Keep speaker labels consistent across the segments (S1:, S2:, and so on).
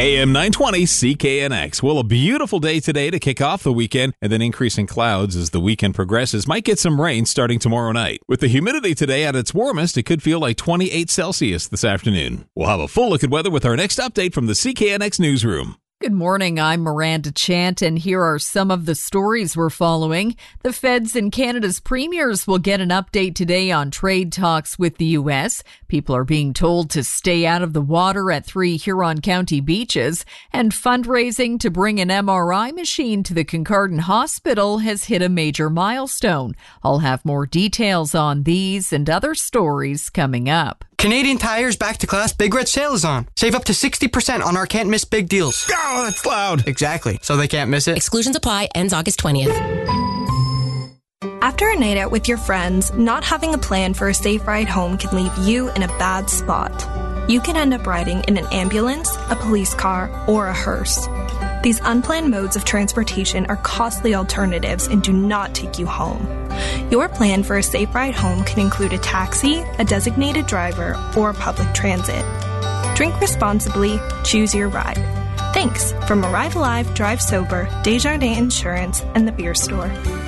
S1: AM 920 CKNX. Well, a beautiful day today to kick off the weekend, and then increasing clouds as the weekend progresses. Might get some rain starting tomorrow night. With the humidity today at its warmest, it could feel like 28 Celsius this afternoon. We'll have a full look at weather with our next update from the CKNX newsroom.
S2: Good morning, I'm Miranda Chant, and here are some of the stories we're following. The feds and Canada's premiers will get an update today on trade talks with the U.S. People are being told to stay out of the water at 3 Huron County beaches, and fundraising to bring an MRI machine to the Kincardine Hospital has hit a major milestone. I'll have more details on these and other stories coming up.
S3: Canadian Tire's Back to Class Big Red Sale is on. Save up to 60% on our can't miss big deals.
S1: Oh, that's loud.
S3: Exactly. So they can't miss it.
S4: Exclusions apply. Ends August 20th.
S5: After a night out with your friends, not having a plan for a safe ride home can leave you in a bad spot. You can end up riding in an ambulance, a police car, or a hearse. These unplanned modes of transportation are costly alternatives and do not take you home. Your plan for a safe ride home can include a taxi, a designated driver, or public transit. Drink responsibly, choose your ride. Thanks from Arrive Alive, Drive Sober, Desjardins Insurance, and the Beer Store.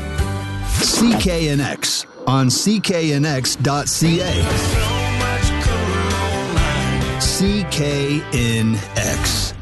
S6: CKNX on cknx.ca. CKNX.